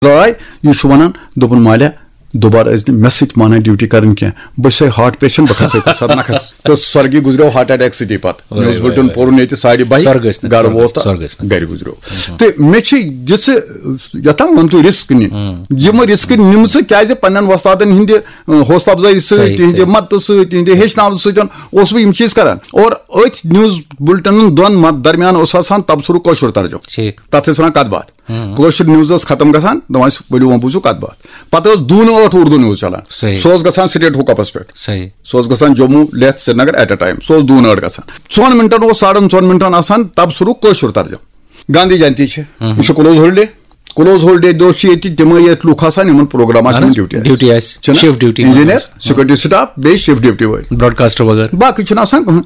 درائے یہ ونان دوپن مالیا دوبارہ مے سۭتۍ مانا ڈیوٹی کرن کی بس ہارٹ پیشنٹ بہ کھس نکھس تو سرگی گزرو ہارٹ اٹیک سٹی پتہ نیوز بلٹن پورن یہ 12:30 گھر ووت گھر گزرو تو مے یتھان ون تھی رسک نم رسک نم کی پنن وستادن ہند حوصلہ افزائی ستہند مدد ستہند ہیچناو ستن بہ یم چیز کران اور ات نیوز بلٹن دون درمیان آسان تبصرہ کٲشُر ترجمہ تتھ ونان کتھ باتھ کٲشُر نیوز ختم گژھان دپان ؤلِو وۄنۍ بوٗزِو کتھ باتھ پتہٕ دون 8 اردو نیوز چلان سو گژھان سٹیٹ حکوٗمتس پٮ۪ٹھ سو گژھان Jammu lathe Sri Nagar at a time so 2 گژھان 4 منٹن 4.5 منٹن آسان تبصرہ کٲشُر ترجمہ گاندھی جینتی یہ کلوز ہولڈے دۄہ چھِ ییٚتہِ تِمے ییٚتہِ لُکھ آسان یِمن پروگرام آسان ڈیوٹی انجینئر سیکورٹی سٹاف بیٚیہِ شفٹ ڈیوٹی وٲلۍ براڈکاسٹر وغیرہ باقٕے چھُنہٕ آسان کٕہٕنۍ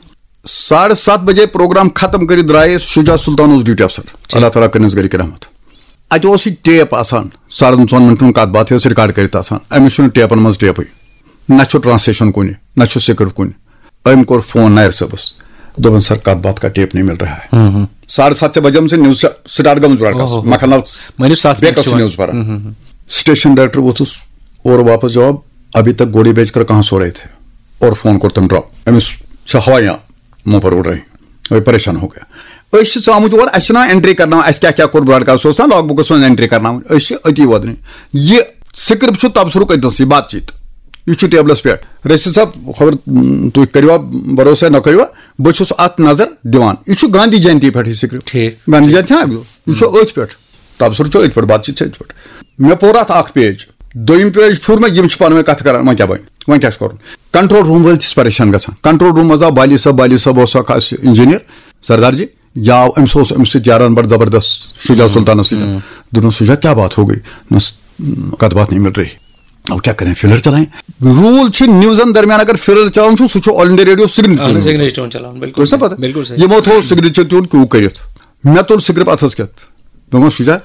7:30 بجے پروگرام ختم کٔرِتھ درٛایے شجاع سلطان اوس ڈیوٹی افسر اللہ تعالیٰ کٔرنَس گرِک رحمت اتہ اوس یہ ٹیپ آسان 4.5 منٹن کتھ باتھ یس ریکارڈ کرت آسان امس ٹیپن مز ٹیپے نہ ٹرانسلیشن کن نہ سکرپٹ کن ام کور فون نیر صبس دپن سر کتھ بات کا ٹیپ نہیں مل رہا ہے 7:30 بجے سے نیوز سٹارٹ گمز براڈکاسٹ مکھن لال بیکس نیوز پڑھا اسٹیشن ڈائریکٹر ووتھس اور واپس جواب ابھی تک گوڑی بیچ کر کہاں سو رہے تھے اور فون کور تم ڈراپ امس ہوائیاں منہ پر اڑ رہی پریشان ہو گیا آمت اور اینٹری کرنا کیا کور براڈکاسٹ لاگ بکس من اینٹری کرنا اتی ودن یہ سکرپٹ تبصرک اتنس یہ بات چیت یہ ٹیبلس پہ رشید صاحب خبر تھی کروا بھروسہ نہ کروا بہس ات نظر دان یہ گاندھی جینتی پہ سکرپٹ گاندھی جینتی یہ ات پہ تبصر ات پہ بات چیت ات پہ مے پور ات اخ پیج دویم پیج پھر مے یم پانوے کت کران وۄنۍ کیاہ بنہِ وۄنۍ کیاہ چھُ کرُن کنٹرول روم وٲلۍ تہِ پریشان گژھان کنٹرول روم منٛز آو بالی صٲب اوس اکھ انجینئر سردار جی یا امس سۭتۍ یاران بڑ زبردست شجاع سلطانس سۭتۍ دوٚپُن شجاع کیا بات ہو گئی کتھ بات نہیں مل رہی اب کیا کریں فلر چلائیں رول چھ نیوزن درمیان اگر فلر چلان چھُ سُہ چھُ آل انڈیا ریڈیو سگنیچر چلان پتہ یمو تھوٚو سگنیچر تہِ کیوٗ کٔرِتھ مےٚ تُل سکرپٹ اتھس کٮ۪تھ دوٚپمس شجاع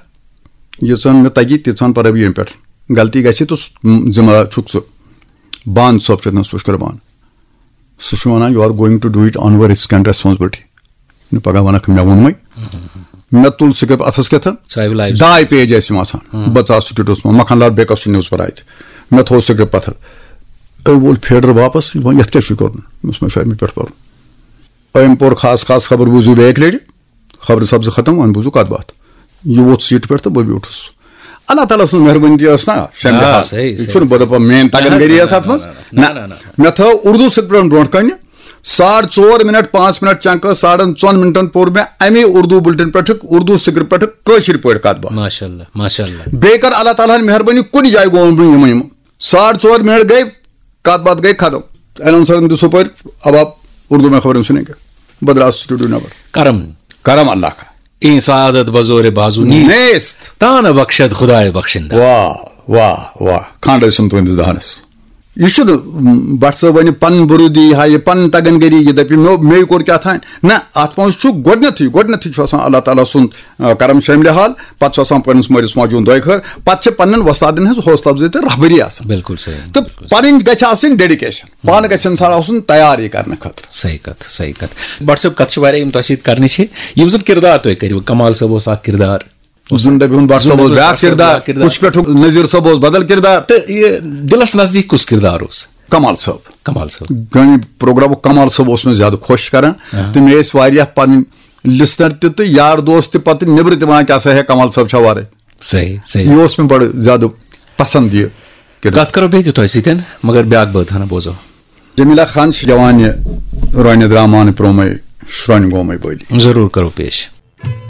ییٖژہن مےٚ تگی تیٖژہن پرٕ بہٕ ییٚمہِ پٮ۪ٹھ غلطی گژھِ تہٕ ذمہٕ دار چھُکھ ژٕ بان صٲب چھُ اتنس پُشکر بان سُہ چھُ ونان you are گویِنگ to do it on your risk and responsibility پگہ ونکھ مےٚ ووٚنمے مےٚ تُل سکرپٹ اتھس کٮ۪تھ 2 پیج ٲسۍ یِم آسان بہٕ ژاس سٹوڈیوس منٛز مکھن لال بیکس چھُ نیوز پران اتہِ مےٚ تھوٚو سکرپٹ پتھر أمۍ وول فیڈر واپس یتھ کیاہ چھُے کوٚرمُت مےٚ چھُ امہِ پٮ۪ٹھ پرُن أمۍ پوٚر خاص خبر بوٗزِو بیٚیہِ اکہِ لٹہِ خبرٕ سبزٕ ختم وۄنۍ بوٗزِو کتھ باتھ یہِ ووت سیٖٹہِ پٮ۪ٹھ تہٕ بہٕ بیوٗٹھُس اللہ تعالیٰ سٕنٛز مہربٲنی تہِ ٲس نا یہِ چھُنہٕ بہٕ دپان میٲنۍ تگن گٔری ٲس اتھ منٛز نہ مےٚ تھٲو اردو سکرپٹن برونٛٹھ کنہِ 4.5 منٹ 5 منٹ چنک 4.5 منٹن پور مے امی اردو بلٹن پہ اردو سکرپٹ پہ کٲشِر پٲٹھۍ کتھ باتھ ماشاء اللہ بیٚیہِ کر اللہ تعالیٰ ہن مہربٲنی کُنہِ جایہِ گوٚو نہٕ یِم 4.5 منٹ گٔے کتھ باتھ گٔے ختم ایناؤنسرن دِژ ہُپٲرۍ اب آپ اردو میں خبریں سنیں گے بہٕ درٛاس سٹوڈیو نٮ۪بر کرم اللہ کا این سعادت بزور بازو نیست تان بخشد خدای بخشندہ واہ واہ واہ کھانڈ ٲسِم تُہنٛدِس دہنس یہ چھُنہٕ بٹ صٲب ونہِ پنٕنۍ بروٗدی ہا یہِ پنٕنۍ تگن گٔری یہِ دپہِ مے کوٚر کیٛاہ تھانۍ نہ اتھ منٛز چھُ گۄڈنیتھٕے چھُ آسان اللہ تعالیٰ سُنٛد کرم شٲملِ حال پتہٕ چھُ آسان پنٕنِس مٲلِس ماجہِ ہُنٛد دۄیہِ خٲر پتہٕ چھِ پننٮ۪ن وۄستادن ہٕنٛز حوصلہٕ افزٲیی تہٕ رہبری آسان بالکل صحیح تہٕ پنٕنۍ گژھِ آسٕنۍ ڈیڈِکیشن پانہٕ گژھِ انسان آسُن تیار یہِ کرنہٕ خٲطرٕ صحیح کتھ بٹ صٲب کتھ چھِ واریاہ یِم تۄہہِ سۭتۍ کرنہِ چھِ یِم زن کردار تُہۍ کٔرِو کمال صٲب اوس اکھ کردار زندگی ہُنٛد بٹ صٲب اوس بیٛاکھ کردار کُچھ پٮ۪ٹھُک نذیٖر صٲب اوس بدل کردار تہٕ یہِ دِلس نزدیٖک کُس کردار اوس کمال صٲب گٲمی پروگرامُک کمال صٲب اوس مےٚ زیادٕ خۄش کران تہٕ مےٚ ٲسۍ واریاہ پنٕنۍ لسنر تہِ تہٕ یار دوس تہِ پتہٕ نیبرٕ تہِ ونان کیٛاہ سا ہے کمال صٲب چھا وارے صحیح یہِ اوس مےٚ بڑٕ زیادٕ پسنٛد یہِ کتھ کرو بیٚیہِ تہِ تۄہہِ سۭتۍ مگر بیٛاکھ بٲتھ ہنا بوزو جمیلا خان چھِ جوانہِ رونہِ درٛامان پرٛومے شرٛونہِ گومے بٲلی ضروٗر کرو پیش